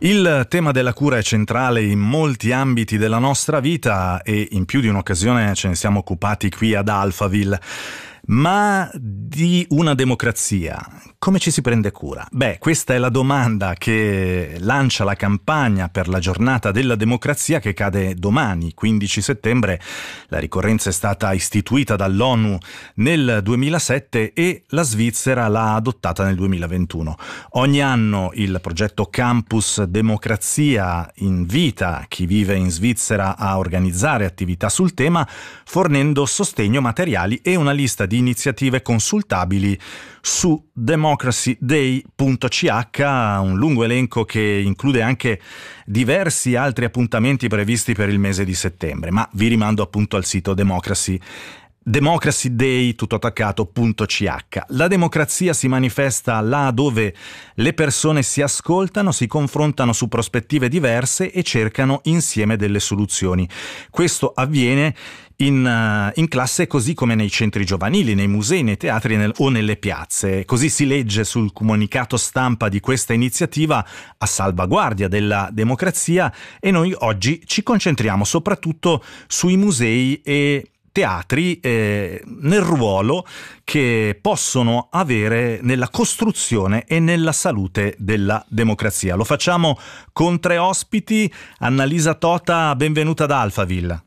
Il tema della cura è centrale in molti ambiti della nostra vita e in più di un'occasione ce ne siamo occupati qui ad Alphaville. Ma di una democrazia, come ci si prende cura? Beh, questa è la domanda che lancia la campagna per la giornata della democrazia che cade domani, 15 settembre. La ricorrenza è stata istituita dall'ONU nel 2007 e la Svizzera l'ha adottata nel 2021. Ogni anno il progetto Campus Democrazia invita chi vive in Svizzera a organizzare attività sul tema, fornendo sostegno, materiali e una lista di iniziative consultabili su democracyday.ch, un lungo elenco che include anche diversi altri appuntamenti previsti per il mese di settembre, ma vi rimando appunto al sito democracyday.ch. La democrazia si manifesta là dove le persone si ascoltano, si confrontano su prospettive diverse e cercano insieme delle soluzioni. Questo avviene in classe, così come nei centri giovanili, nei musei, nei teatri o nelle piazze. Così si legge sul comunicato stampa di questa iniziativa a salvaguardia della democrazia, e noi oggi ci concentriamo soprattutto sui musei e teatri nel ruolo che possono avere nella costruzione e nella salute della democrazia. Lo facciamo con 3 ospiti. Annalisa Tota, benvenuta ad Alphaville.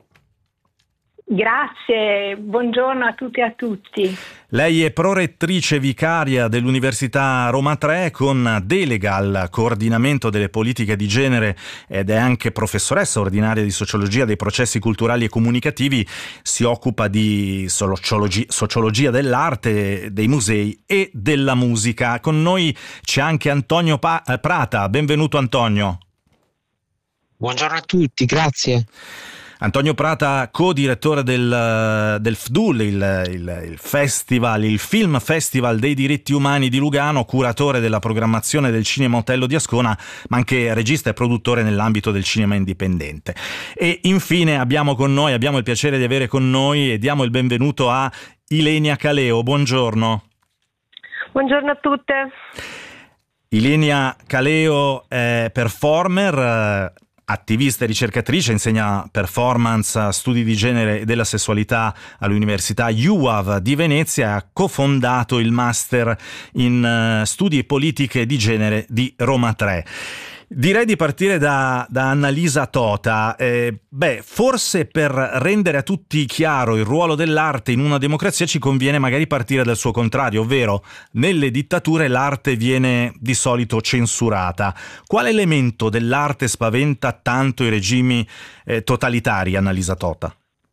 Grazie, buongiorno a tutti e a tutti. Lei è prorettrice vicaria dell'Università Roma Tre con delega al coordinamento delle politiche di genere ed è anche professoressa ordinaria di sociologia dei processi culturali e comunicativi. Si occupa di sociologia dell'arte, dei musei e della musica. Con noi c'è anche Antonio Prata. Benvenuto Antonio. Buongiorno a tutti, grazie. Antonio Prata, co-direttore del FDUL, il festival, il Film Festival dei diritti umani di Lugano, curatore della programmazione del Cinema Otello di Ascona, ma anche regista e produttore nell'ambito del cinema indipendente. E infine abbiamo il piacere di avere con noi e diamo il benvenuto a Ilenia Caleo. Buongiorno. Buongiorno a tutte. Ilenia Caleo è performer, attivista e ricercatrice, insegna performance, studi di genere e della sessualità all'Università UAV di Venezia e ha cofondato il Master in Studi e Politiche di Genere di Roma 3. Direi di partire da Annalisa Tota. Forse per rendere a tutti chiaro il ruolo dell'arte in una democrazia ci conviene magari partire dal suo contrario, ovvero nelle dittature l'arte viene di solito censurata. Quale elemento dell'arte spaventa tanto i regimi totalitari, Annalisa Tota?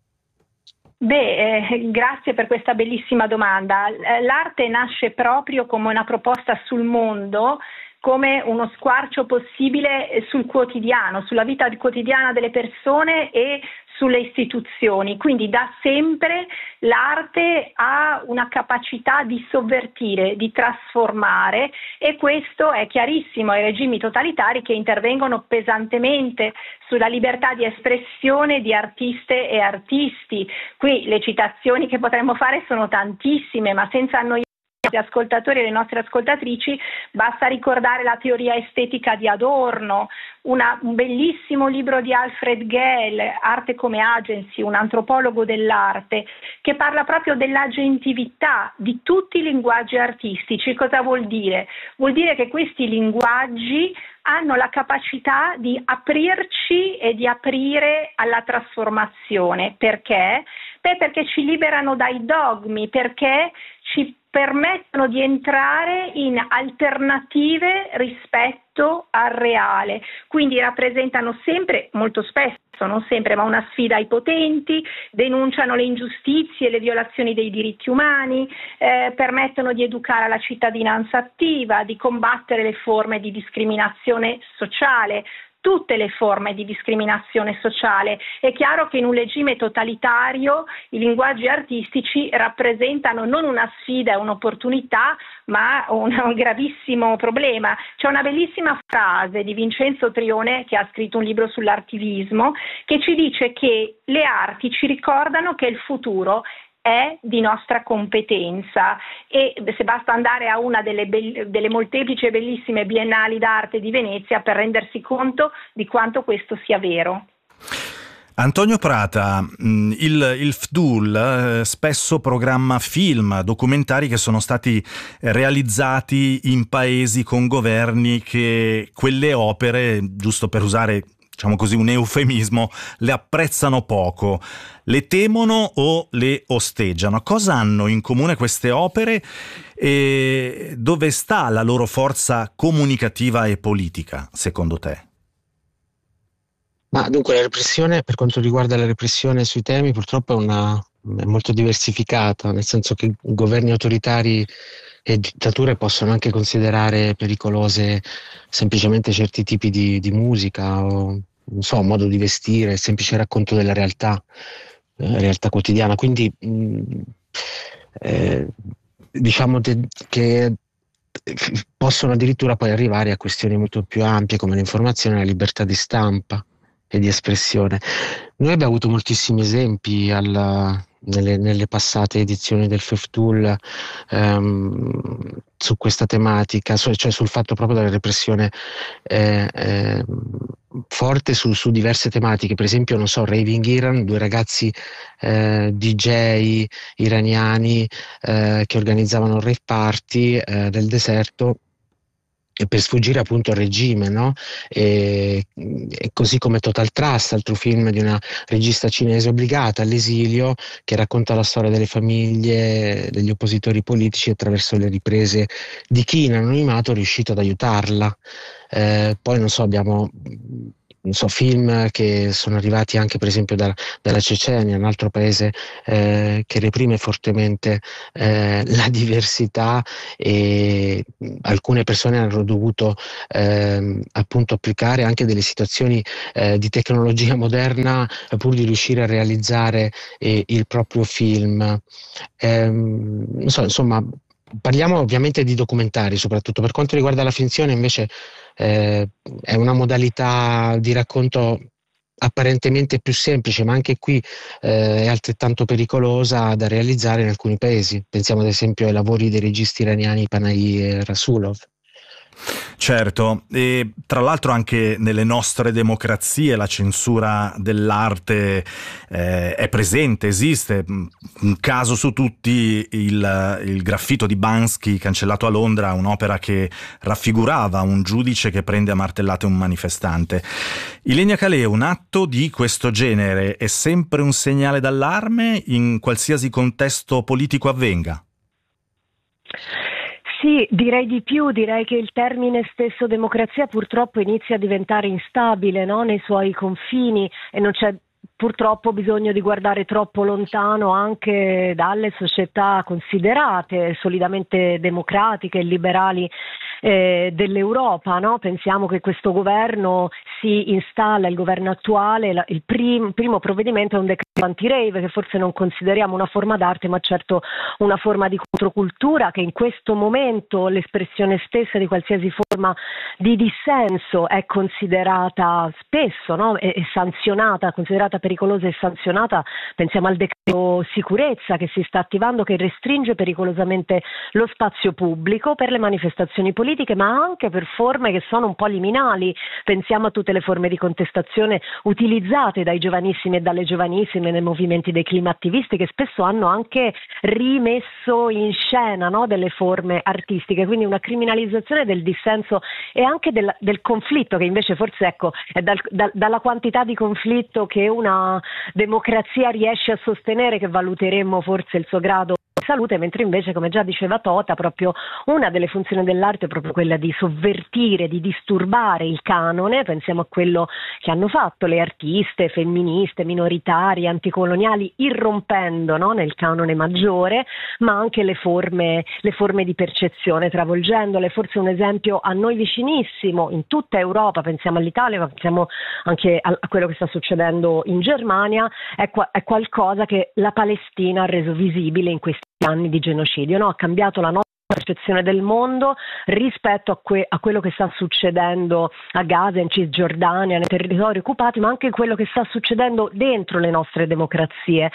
Grazie per questa bellissima domanda. L'arte nasce proprio come una proposta sul mondo, come uno squarcio possibile sul quotidiano, sulla vita quotidiana delle persone e sulle istituzioni. Quindi da sempre l'arte ha una capacità di sovvertire, di trasformare, e questo è chiarissimo ai regimi totalitari che intervengono pesantemente sulla libertà di espressione di artiste e artisti. Qui le citazioni che potremmo fare sono tantissime, ma senza annoiare gli ascoltatori e le nostre ascoltatrici basta ricordare la teoria estetica di Adorno, un bellissimo libro di Alfred Gell, Arte come Agency, un antropologo dell'arte, che parla proprio dell'agentività di tutti i linguaggi artistici. Cosa vuol dire? Vuol dire che questi linguaggi hanno la capacità di aprirci e di aprire alla trasformazione. Perché? Perché ci liberano dai dogmi, perché ci permettono di entrare in alternative rispetto al reale. Quindi rappresentano sempre, molto spesso, non sempre, ma una sfida ai potenti, denunciano le ingiustizie e le violazioni dei diritti umani, permettono di educare la cittadinanza attiva, di combattere le forme di discriminazione sociale, tutte le forme di discriminazione sociale. È chiaro che in un regime totalitario i linguaggi artistici rappresentano non una sfida e un'opportunità, ma un gravissimo problema. C'è una bellissima frase di Vincenzo Trione, che ha scritto un libro sull'artivismo, che ci dice che le arti ci ricordano che il futuro è di nostra competenza, e se basta andare a una delle molteplici e bellissime biennali d'arte di Venezia per rendersi conto di quanto questo sia vero. Antonio Prata, il FDUL spesso programma film, documentari che sono stati realizzati in paesi con governi che quelle opere, giusto per usare diciamo così un eufemismo, le apprezzano poco, le temono o le osteggiano. Cosa hanno in comune queste opere e dove sta la loro forza comunicativa e politica, secondo te? Ma dunque la repressione, per quanto riguarda la repressione sui temi, purtroppo è molto diversificata, nel senso che governi autoritari e dittature possono anche considerare pericolose semplicemente certi tipi di musica o, non so, modo di vestire, il semplice racconto della realtà quotidiana. Quindi diciamo che possono addirittura poi arrivare a questioni molto più ampie come l'informazione e la libertà di stampa e di espressione. Noi abbiamo avuto moltissimi esempi nelle passate edizioni del FEFTUL su questa tematica, cioè sul fatto proprio della repressione forte su diverse tematiche. Per esempio, non so, Raving Iran, 2 ragazzi DJ iraniani che organizzavano un rave party nel deserto per sfuggire appunto al regime, no? E così come Total Trust, altro film di una regista cinese obbligata all'esilio, che racconta la storia delle famiglie degli oppositori politici attraverso le riprese di chi in anonimato è riuscito ad aiutarla. Poi non so, abbiamo film che sono arrivati anche per esempio dalla Cecenia, un altro paese che reprime fortemente la diversità, e alcune persone hanno dovuto appunto applicare anche delle situazioni di tecnologia moderna pur di riuscire a realizzare il proprio film. Non so, insomma, parliamo ovviamente di documentari soprattutto. Per quanto riguarda la finzione invece è una modalità di racconto apparentemente più semplice, ma anche qui è altrettanto pericolosa da realizzare in alcuni paesi. Pensiamo ad esempio ai lavori dei registi iraniani Panahi e Rasulov. Certo, e tra l'altro anche nelle nostre democrazie la censura dell'arte è presente, esiste. Un caso su tutti, il graffito di Banksy cancellato a Londra, un'opera che raffigurava un giudice che prende a martellate un manifestante. Ilenia Caleo, un atto di questo genere è sempre un segnale d'allarme in qualsiasi contesto politico avvenga? Sì, direi di più, direi che il termine stesso democrazia purtroppo inizia a diventare instabile, no? Nei suoi confini, e non c'è purtroppo bisogno di guardare troppo lontano anche dalle società considerate solidamente democratiche e liberali dell'Europa, no? Pensiamo che questo governo si installa, il governo attuale, il primo provvedimento è un decreto anti-rave, che forse non consideriamo una forma d'arte, ma certo una forma di controcultura, che in questo momento l'espressione stessa di qualsiasi forma di dissenso è considerata spesso, no? È sanzionata, considerata pericolosa e sanzionata. Pensiamo al decreto sicurezza che si sta attivando, che restringe pericolosamente lo spazio pubblico per le manifestazioni politiche, ma anche per forme che sono un po' liminali. Pensiamo a tutte le forme di contestazione utilizzate dai giovanissimi e dalle giovanissime nei movimenti dei climaattivisti, che spesso hanno anche rimesso in scena, no, delle forme artistiche, quindi una criminalizzazione del dissenso e anche del conflitto, che invece forse ecco è dalla quantità di conflitto che una democrazia riesce a sostenere che valuteremmo forse il suo grado di salute, mentre invece, come già diceva Tota, proprio una delle funzioni dell'arte è proprio quella di sovvertire, di disturbare il canone. Pensiamo a quello che hanno fatto le artiste femministe, minoritarie, anticoloniali, irrompendo, no, nel canone maggiore, ma anche le forme di percezione, travolgendole. Forse un esempio a noi vicinissimo in tutta Europa, pensiamo all'Italia, ma pensiamo anche a quello che sta succedendo in Germania, è qualcosa che la Palestina ha reso visibile in questi anni di genocidio, no? Ha cambiato la nostra percezione del mondo rispetto a quello che sta succedendo a Gaza, in Cisgiordania, nei territori occupati, ma anche quello che sta succedendo dentro le nostre democrazie.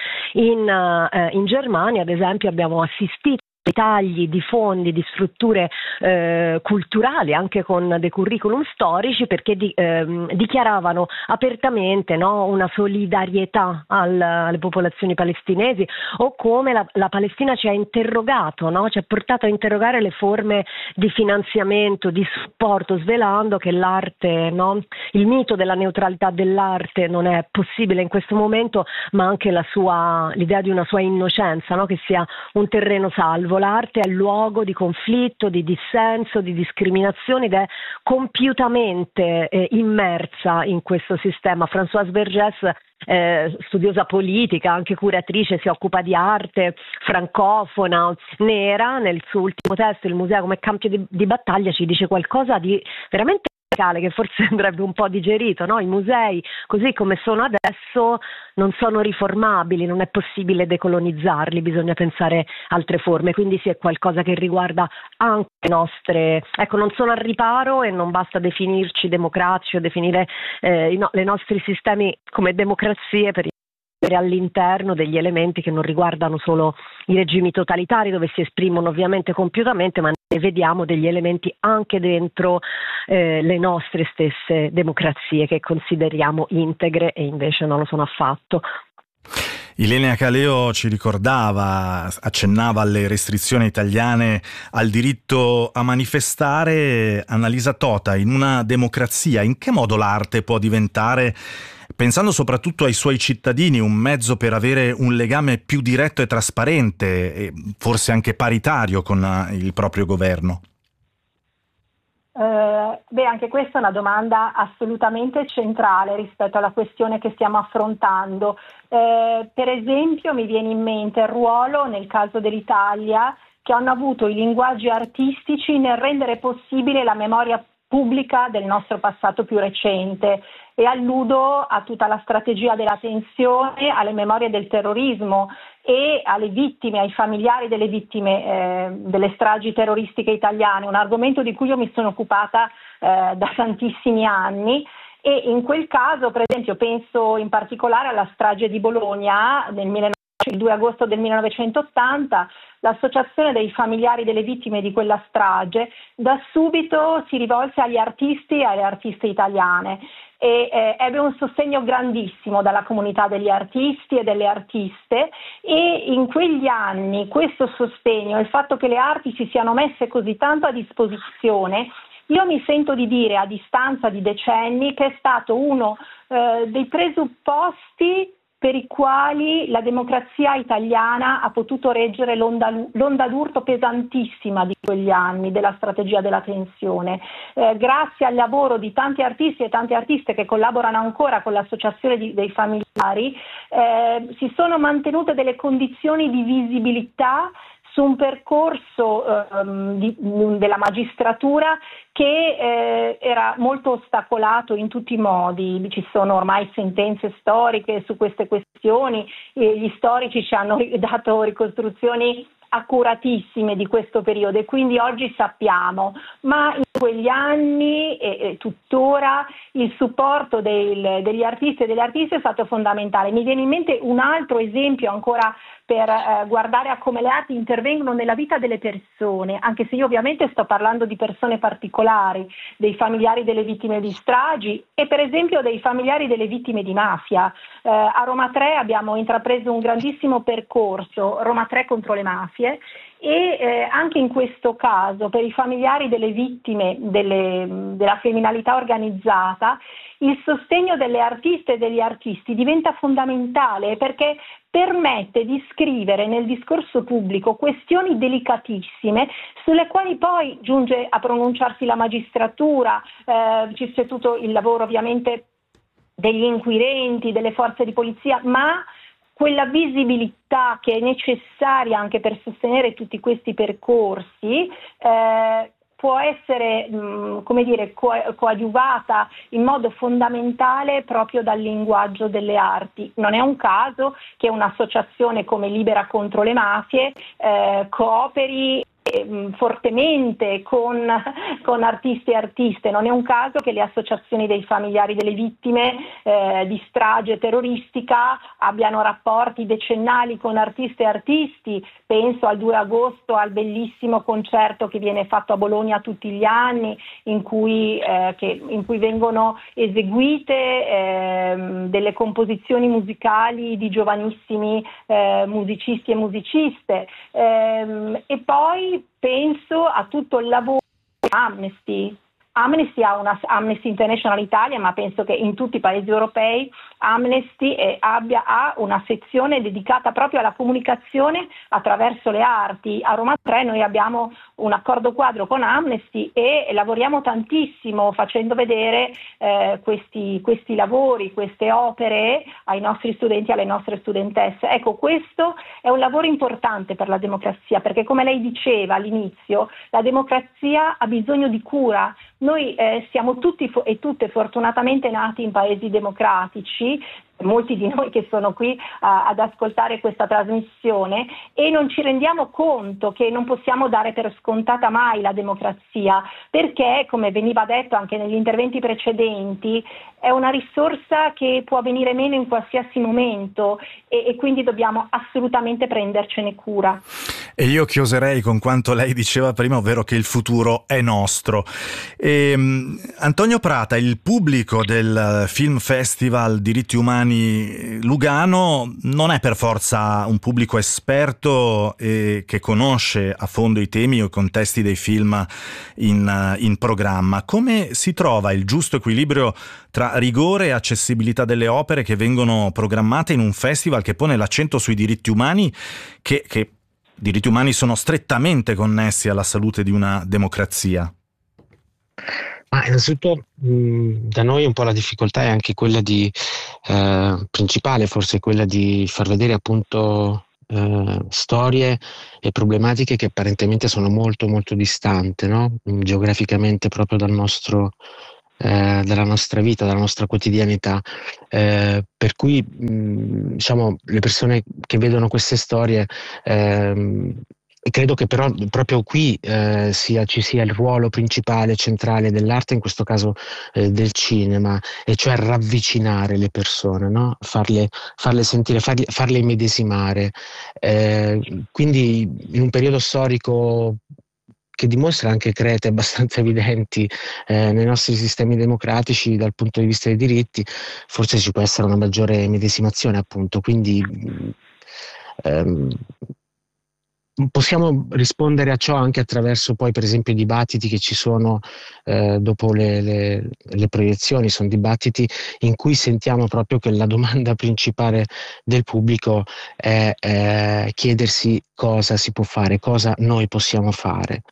In Germania, ad esempio, abbiamo assistito tagli di fondi, di strutture culturali, anche con dei curriculum storici, perché dichiaravano apertamente, no, una solidarietà alle popolazioni palestinesi, o come la Palestina ci ha interrogato, no? Ci ha portato a interrogare le forme di finanziamento, di supporto, svelando che l'arte, no? Il mito della neutralità dell'arte non è possibile in questo momento, ma anche l'idea di una sua innocenza, no? Che sia un terreno salvo. L'arte è luogo di conflitto, di dissenso, di discriminazione, ed è compiutamente immersa in questo sistema. Françoise Vergès, studiosa politica, anche curatrice, si occupa di arte francofona, nera, nel suo ultimo testo, Il museo come campo di battaglia, ci dice qualcosa di veramente che forse andrebbe un po' digerito, no? I musei, così come sono adesso, non sono riformabili, non è possibile decolonizzarli, bisogna pensare altre forme, quindi sì, è qualcosa che riguarda anche le nostre, ecco, non sono al riparo e non basta definirci democratici o definire i nostri sistemi come democrazie per all'interno degli elementi che non riguardano solo i regimi totalitari, dove si esprimono ovviamente compiutamente, ma ne vediamo degli elementi anche dentro le nostre stesse democrazie, che consideriamo integre e invece non lo sono affatto. Ilenia Caleo ci ricordava, accennava alle restrizioni italiane al diritto a manifestare. Annalisa Tota, in una democrazia, in che modo l'arte può diventare, pensando soprattutto ai suoi cittadini, un mezzo per avere un legame più diretto e trasparente e forse anche paritario con il proprio governo? Anche questa è una domanda assolutamente centrale rispetto alla questione che stiamo affrontando. Per esempio mi viene in mente il ruolo, nel caso dell'Italia, che hanno avuto i linguaggi artistici nel rendere possibile la memoria pubblica del nostro passato più recente, e alludo a tutta la strategia della tensione, alle memorie del terrorismo e alle vittime, ai familiari delle vittime delle stragi terroristiche italiane, un argomento di cui io mi sono occupata da tantissimi anni. E in quel caso, per esempio, penso in particolare alla strage di Bologna il 2 agosto del 1980, l'associazione dei familiari delle vittime di quella strage da subito si rivolse agli artisti e alle artiste italiane e ebbe un sostegno grandissimo dalla comunità degli artisti e delle artiste, e in quegli anni questo sostegno, il fatto che le arti si siano messe così tanto a disposizione, io mi sento di dire a distanza di decenni che è stato uno dei presupposti per i quali la democrazia italiana ha potuto reggere l'onda d'urto pesantissima di quegli anni della strategia della tensione. Grazie al lavoro di tanti artisti e tante artiste che collaborano ancora con l'associazione dei familiari, si sono mantenute delle condizioni di visibilità su un percorso della magistratura che era molto ostacolato in tutti i modi. Ci sono ormai sentenze storiche su queste questioni, e gli storici ci hanno dato ricostruzioni accuratissime di questo periodo, e quindi oggi sappiamo, ma in quegli anni e tuttora il supporto degli artisti e delle artiste è stato fondamentale. Mi viene in mente un altro esempio ancora per guardare a come le arti intervengono nella vita delle persone, anche se io ovviamente sto parlando di persone particolari, dei familiari delle vittime di stragi e per esempio dei familiari delle vittime di mafia. A Roma 3 abbiamo intrapreso un grandissimo percorso, Roma 3 contro le mafie, e anche in questo caso per i familiari delle vittime della criminalità organizzata il sostegno delle artiste e degli artisti diventa fondamentale, perché permette di scrivere nel discorso pubblico questioni delicatissime sulle quali poi giunge a pronunciarsi la magistratura, c'è tutto il lavoro ovviamente degli inquirenti, delle forze di polizia, ma quella visibilità che è necessaria anche per sostenere tutti questi percorsi può essere coadiuvata in modo fondamentale proprio dal linguaggio delle arti. Non è un caso che un'associazione come Libera contro le mafie cooperi fortemente con artisti e artiste. Non è un caso che le associazioni dei familiari delle vittime di strage terroristica abbiano rapporti decennali con artiste e artisti. Penso al 2 agosto, al bellissimo concerto che viene fatto a Bologna tutti gli anni, in cui vengono eseguite delle composizioni musicali di giovanissimi musicisti e musiciste. E poi penso a tutto il lavoro di Amnesty. Amnesty International Italia, ma penso che in tutti i paesi europei Amnesty ha una sezione dedicata proprio alla comunicazione attraverso le arti. A Roma 3 noi abbiamo un accordo quadro con Amnesty e lavoriamo tantissimo facendo vedere questi lavori, queste opere ai nostri studenti e alle nostre studentesse. Ecco, questo è un lavoro importante per la democrazia, perché come lei diceva all'inizio, la democrazia ha bisogno di cura. Noi siamo tutti e tutte fortunatamente nati in paesi democratici, molti di noi che sono qui ad ascoltare questa trasmissione, e non ci rendiamo conto che non possiamo dare per scontata mai la democrazia, perché, come veniva detto anche negli interventi precedenti, è una risorsa che può venire meno in qualsiasi momento e quindi dobbiamo assolutamente prendercene cura. E io chioserei con quanto lei diceva prima, ovvero che il futuro è nostro. Antonio Prata, il pubblico del Film Festival Diritti Umani Lugano non è per forza un pubblico esperto e che conosce a fondo i temi o i contesti dei film in programma. Come si trova il giusto equilibrio tra rigore e accessibilità delle opere che vengono programmate in un festival che pone l'accento sui diritti umani, che diritti umani sono strettamente connessi alla salute di una democrazia? Ma innanzitutto da noi un po' la difficoltà è anche quella principale, forse quella di far vedere appunto storie e problematiche che apparentemente sono molto molto distanti, no? Geograficamente proprio dalla nostra vita, dalla nostra quotidianità, per cui diciamo le persone che vedono queste storie credo che però proprio qui ci sia il ruolo principale, centrale dell'arte, in questo caso del cinema, e cioè ravvicinare le persone, no? Farle sentire, farle immedesimare. Quindi in un periodo storico che dimostra anche crete abbastanza evidenti nei nostri sistemi democratici dal punto di vista dei diritti, forse ci può essere una maggiore medesimazione, appunto. Quindi possiamo rispondere a ciò anche attraverso poi per esempio i dibattiti che ci sono dopo le proiezioni. Sono dibattiti in cui sentiamo proprio che la domanda principale del pubblico è chiedersi cosa si può fare, cosa noi possiamo fare.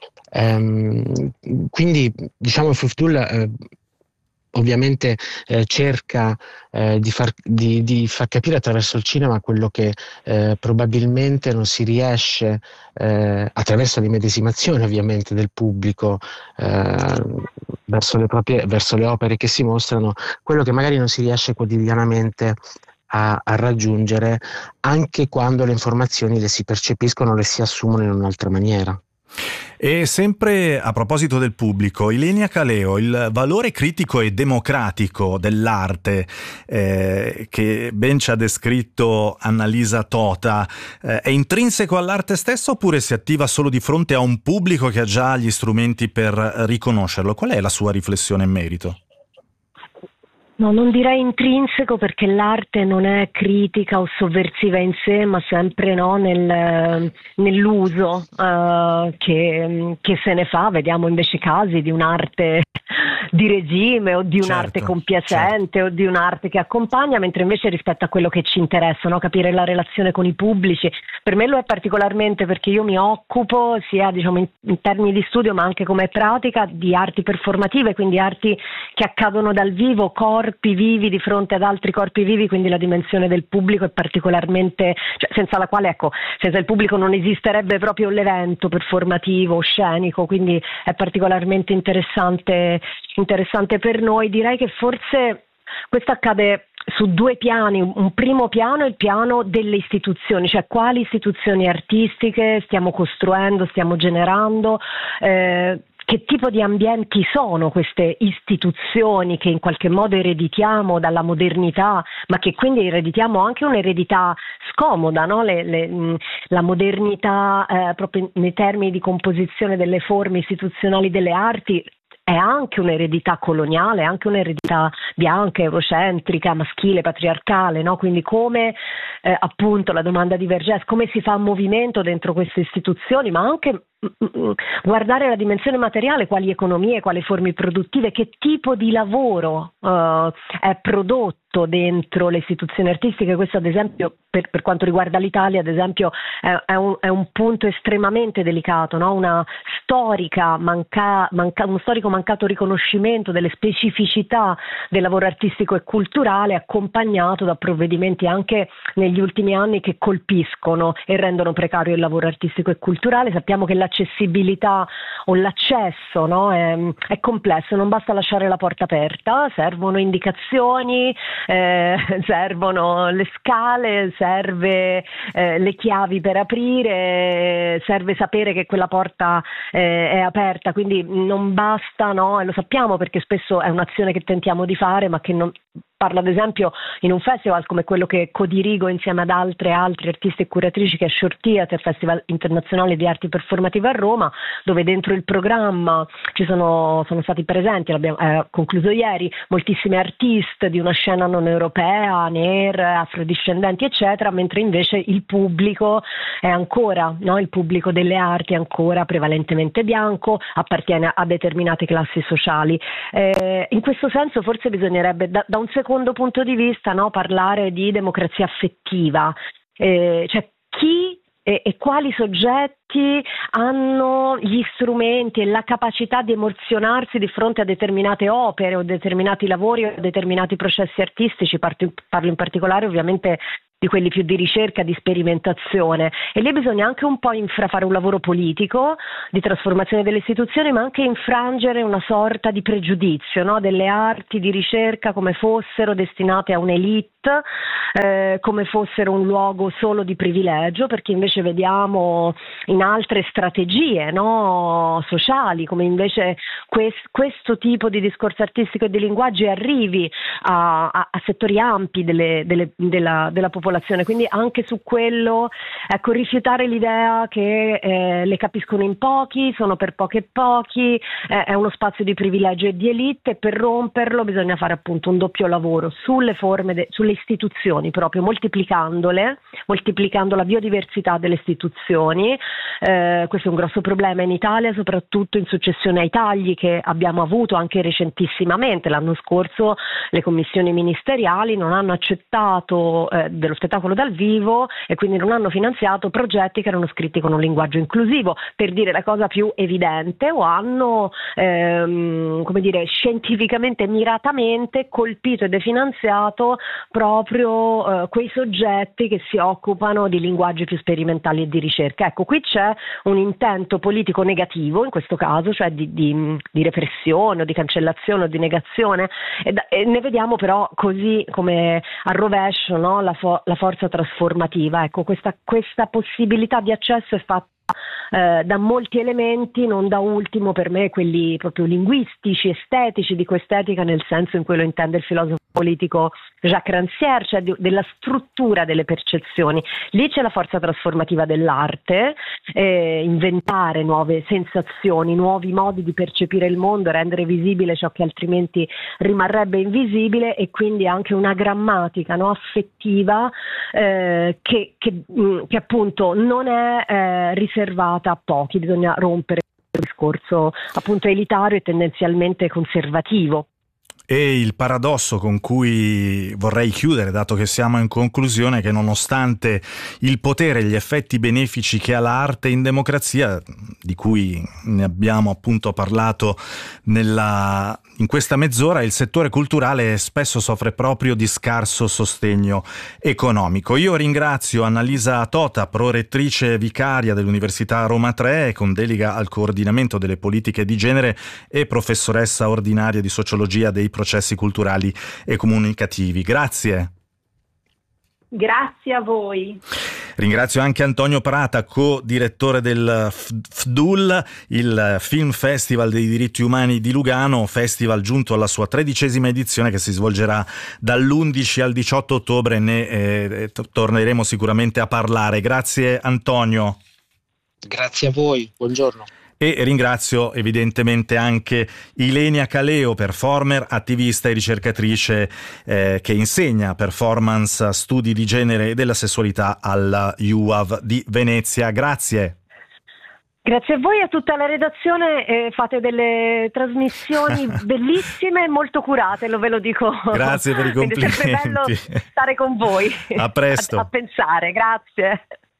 Quindi diciamo Fuftul ovviamente cerca di far capire attraverso il cinema quello che probabilmente non si riesce, attraverso l'immedesimazione ovviamente del pubblico verso le opere che si mostrano, quello che magari non si riesce quotidianamente a raggiungere, anche quando le informazioni le si percepiscono, le si assumono in un'altra maniera. E sempre a proposito del pubblico, Ilenia Caleo, il valore critico e democratico dell'arte che ben ci ha descritto Annalisa Tota, è intrinseco all'arte stessa oppure si attiva solo di fronte a un pubblico che ha già gli strumenti per riconoscerlo? Qual è la sua riflessione in merito? No, non direi intrinseco, perché l'arte non è critica o sovversiva in sé, ma sempre nell'uso che se ne fa. Vediamo invece casi di un'arte di regime o di un'arte compiacente o di un'arte che accompagna, mentre invece rispetto a quello che ci interessa, no? Capire la relazione con i pubblici, per me lo è particolarmente perché io mi occupo sia in termini di studio ma anche come pratica di arti performative, quindi arti che accadono dal vivo, corpi vivi di fronte ad altri corpi vivi, quindi la dimensione del pubblico è particolarmente, senza la quale senza il pubblico non esisterebbe proprio l'evento performativo o scenico, quindi è particolarmente interessante per noi. Direi che forse Questo accade su due piani. Un primo piano è il piano delle istituzioni, cioè quali istituzioni artistiche stiamo costruendo, stiamo generando, che tipo di ambienti sono queste istituzioni che in qualche modo ereditiamo dalla modernità, ma che quindi ereditiamo anche un'eredità scomoda, no? La modernità proprio nei termini di composizione delle forme istituzionali delle arti è anche un'eredità coloniale, è anche un'eredità bianca, eurocentrica, maschile, patriarcale, no? Quindi come appunto la domanda di Vergès, come si fa un movimento dentro queste istituzioni, ma anche guardare la dimensione materiale, quali economie, quali forme produttive, che tipo di lavoro è prodotto dentro le istituzioni artistiche. Questo ad esempio per quanto riguarda l'Italia, ad esempio è un punto estremamente delicato, no? Uno storico mancato riconoscimento delle specificità del lavoro artistico e culturale, accompagnato da provvedimenti anche negli ultimi anni che colpiscono e rendono precario il lavoro artistico e culturale. Sappiamo che l'accessibilità o l'accesso, no, è complesso, non basta lasciare la porta aperta, servono indicazioni, servono le scale, serve le chiavi per aprire, serve sapere che quella porta è aperta, quindi non basta, no? E lo sappiamo perché spesso è un'azione che tentiamo di fare, ma che non parla ad esempio in un festival come quello che codirigo insieme ad altri artisti e curatrici, che è Short Theatre, Festival Internazionale di Arti Performative a Roma, dove dentro il programma sono stati presenti, l'abbiamo concluso ieri, moltissimi artisti di una scena non europea, NER, afrodiscendenti eccetera, mentre invece il pubblico è ancora, no? Il pubblico delle arti è ancora prevalentemente bianco, appartiene a determinate classi sociali. In questo senso forse bisognerebbe da un secondo punto di vista, no, parlare di democrazia affettiva, cioè chi e quali soggetti hanno gli strumenti e la capacità di emozionarsi di fronte a determinate opere o determinati lavori o determinati processi artistici. Parlo in particolare ovviamente di quelli più di ricerca, di sperimentazione, e lì bisogna anche un po' fare un lavoro politico di trasformazione delle istituzioni, ma anche infrangere una sorta di pregiudizio, no? Delle arti di ricerca come fossero destinate a un'elite, come fossero un luogo solo di privilegio, perché invece vediamo in altre strategie, no, sociali, come invece questo tipo di discorso artistico e di linguaggi arrivi a settori ampi della popolazione. Quindi anche su quello, ecco, rifiutare l'idea che le capiscono in pochi, sono per pochi e pochi, è uno spazio di privilegio e di elite, e per romperlo bisogna fare appunto un doppio lavoro sulle forme, sulle istituzioni, proprio moltiplicando la biodiversità delle istituzioni. Questo è un grosso problema in Italia, soprattutto in successione ai tagli che abbiamo avuto anche recentissimamente. L'anno scorso le commissioni ministeriali non hanno accettato dello spettacolo dal vivo e quindi non hanno finanziato progetti che erano scritti con un linguaggio inclusivo, per dire la cosa più evidente, o hanno scientificamente miratamente colpito e definanziato proprio quei soggetti che si occupano di linguaggi più sperimentali e di ricerca. Ecco, qui c'è un intento politico negativo in questo caso, cioè di repressione o di cancellazione o di negazione, e ne vediamo però così come a rovescio, no? La forza trasformativa. Ecco, questa possibilità di accesso è fatta da molti elementi, non da ultimo per me quelli proprio linguistici, estetici, di estetica nel senso in cui lo intende il filosofo politico Jacques Rancière, cioè della struttura delle percezioni. Lì c'è la forza trasformativa dell'arte, inventare nuove sensazioni, nuovi modi di percepire il mondo, rendere visibile ciò che altrimenti rimarrebbe invisibile, e quindi anche una grammatica, no, affettiva che appunto non è riservata a pochi. Bisogna rompere il discorso appunto elitario e tendenzialmente conservativo. E il paradosso con cui vorrei chiudere, dato che siamo in conclusione, è che nonostante il potere e gli effetti benefici che ha l'arte in democrazia, di cui ne abbiamo appunto parlato in questa mezz'ora, il settore culturale spesso soffre proprio di scarso sostegno economico. Io ringrazio Annalisa Tota, prorettrice vicaria dell'Università Roma Tre con delega al coordinamento delle politiche di genere e professoressa ordinaria di sociologia dei processi culturali e comunicativi. Grazie. Grazie a voi. Ringrazio anche Antonio Prata, co-direttore del FDUL, il Film Festival dei diritti umani di Lugano, festival giunto alla sua 13ª edizione che si svolgerà dall'11 al 18 ottobre. Ne torneremo sicuramente a parlare. Grazie Antonio. Grazie a voi, buongiorno. E ringrazio evidentemente anche Ilenia Caleo, performer, attivista e ricercatrice che insegna performance, studi di genere e della sessualità alla UAV di Venezia. Grazie. Grazie a voi e a tutta la redazione, fate delle trasmissioni bellissime e molto curate, ve lo dico. Grazie per i complimenti. È sempre bello stare con voi. A presto. A pensare, grazie.